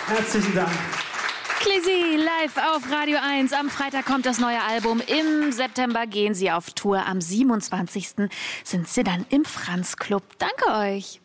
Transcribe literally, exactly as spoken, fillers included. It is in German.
Herzlichen Dank. Clizzy live auf Radio eins. Am Freitag kommt das neue Album. Im September gehen sie auf Tour. Am siebenundzwanzigsten sind sie dann im Franz Club. Danke euch.